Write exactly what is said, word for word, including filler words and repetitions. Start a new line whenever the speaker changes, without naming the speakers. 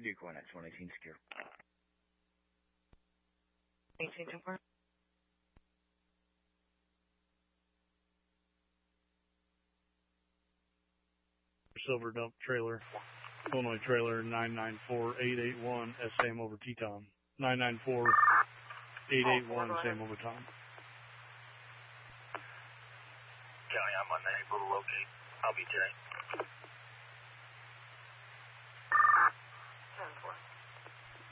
Vehicle one X one eighteen secure.
eighteen ten four.
Silver dump trailer, Illinois trailer nine nine four eight eight one, same over T-Tom. nine nine four eight eight one, same over Tom.
County, I'm unable to locate. I'll be Jay.